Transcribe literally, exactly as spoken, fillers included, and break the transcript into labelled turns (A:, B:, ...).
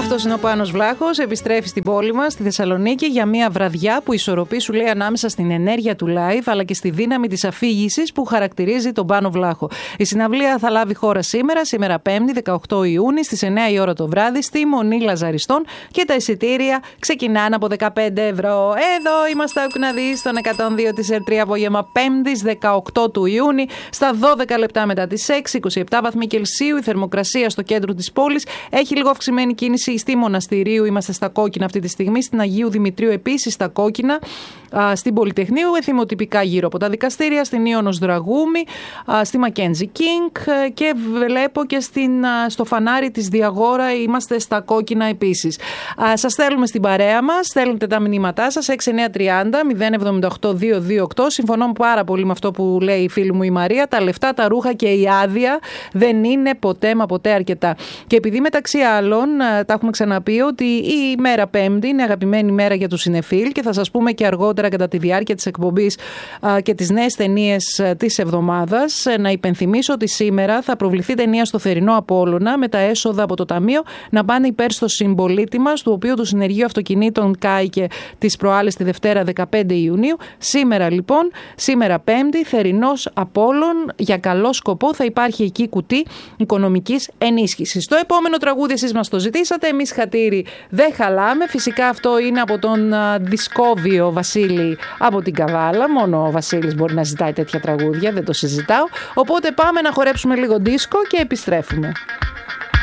A: Αυτός είναι ο Πάνος Βλάχος, επιστρέφει στην πόλη μας, στη Θεσσαλονίκη, για μια βραδιά που ισορροπεί, σου λέει, ανάμεσα στην ενέργεια του live αλλά και στη δύναμη της αφήγησης που χαρακτηρίζει τον Πάνο Βλάχο. Η συναυλία θα λάβει χώρα σήμερα, σήμερα Πέμπτη, δεκαοκτώ Ιουνίου, στις εννιά η ώρα το βράδυ, στη Μονή Λαζαριστών, και τα εισιτήρια ξεκινάνε από δεκαπέντε ευρώ. Εδώ είμαστε, άκου να δεις, στον εκατόν δύο της ΕΡΤ τρία, απόγευμα Πέμπτης, δεκαοκτώ του Ιουνίου, στα δώδεκα λεπτά μετά τις έξι, είκοσι επτά βαθμοί Κελσίου, η θερμοκρασία στο κέντρο της πόλης. Έχει λίγο αυξημένη κίνηση στη Μοναστηρίου, είμαστε στα κόκκινα αυτή τη στιγμή, στην Αγίου Δημητρίου επίσης στα κόκκινα, στην Πολυτεχνείου, εθιμοτυπικά γύρω από τα δικαστήρια, στην Ιόνος Δραγούμη, στη Μακέντζι Κίνγκ, και βλέπω και στην, στο φανάρι της Διαγόρα είμαστε στα κόκκινα επίσης. Σας θέλουμε στην παρέα μας, στέλνετε τα μηνύματά σας έξι εννιά τριάντα μηδέν εβδομήντα οκτώ δύο δύο οκτώ. Συμφωνώ πάρα πολύ με αυτό που λέει η φίλη μου η Μαρία, τα λεφτά, τα ρούχα και η άδεια δεν είναι ποτέ μα ποτέ αρκετά. Και επειδή μεταξύ άλλων τα έχουμε ξαναπεί ότι η μέρα Πέμπτη είναι αγαπημένη μέρα για τους συνεφίλ, και θα σας πούμε και αργότερα κατά τη διάρκεια της εκπομπής και τις νέες ταινίες της εβδομάδας. Να υπενθυμίσω ότι σήμερα θα προβληθεί ταινία στο θερινό Απόλλωνα, με τα έσοδα από το Ταμείο να πάνε υπέρ στο συμπολίτη μας, του οποίου το συνεργείο αυτοκινήτων κάηκε τις προάλλες τη Δευτέρα δεκαπέντε Ιουνίου. Σήμερα λοιπόν, σήμερα Πέμπτη, θερινός Απόλλων, για καλό σκοπό θα υπάρχει εκεί κουτί οικονομικής ενίσχυσης. Το επόμενο τραγούδι εσείς μας το ζητήσατε, εμείς χατήρι δεν χαλάμε. Φυσικά αυτό είναι από τον δισκόβιο Βασίλη από την Καβάλα. Μόνο ο Βασίλης μπορεί να ζητάει τέτοια τραγούδια, δεν το συζητάω. Οπότε πάμε να χορέψουμε λίγο δίσκο και επιστρέφουμε.